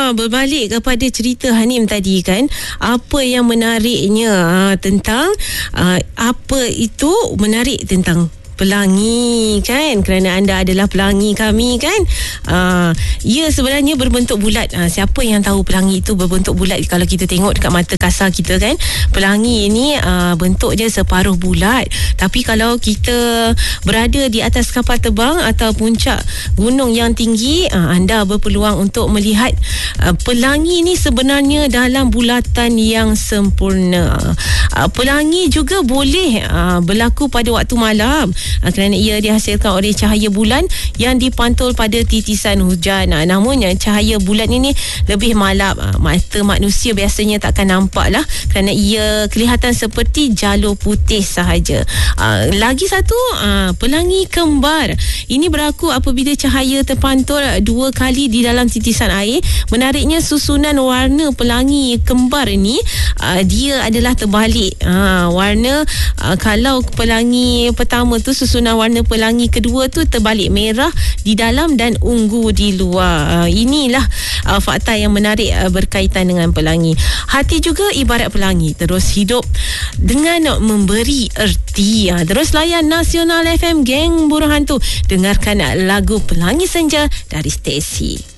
berbalik kepada cerita Hanim tadi kan, apa yang menariknya tentang apa itu menarik tentang pelangi kan, kerana anda adalah pelangi kami kan. Ia sebenarnya berbentuk bulat. Siapa yang tahu pelangi itu berbentuk bulat? Kalau kita tengok dekat mata kasar kita kan, pelangi ini bentuk dia separuh bulat. Tapi kalau kita berada di atas kapal terbang atau puncak gunung yang tinggi, anda berpeluang untuk melihat pelangi ini sebenarnya dalam bulatan yang sempurna. Pelangi juga boleh berlaku pada waktu malam, kerana ia dihasilkan oleh cahaya bulan yang dipantul pada titisan hujan. Namun cahaya bulan ini lebih malap. Mata manusia biasanya takkan nampak lah, kerana ia kelihatan seperti jalur putih sahaja. Lagi satu, pelangi kembar. Ini berlaku apabila cahaya terpantul 2 kali di dalam titisan air. Menariknya, susunan warna pelangi kembar ini dia adalah terbalik. Warna kalau pelangi pertama tu, susunan warna pelangi kedua tu terbalik, merah di dalam dan ungu di luar. Inilah fakta yang menarik berkaitan dengan pelangi. Hati juga ibarat pelangi, terus hidup dengan memberi erti. Terus layan Nasional FM, geng burung hantu. Dengarkan lagu Pelangi Senja dari Stacy.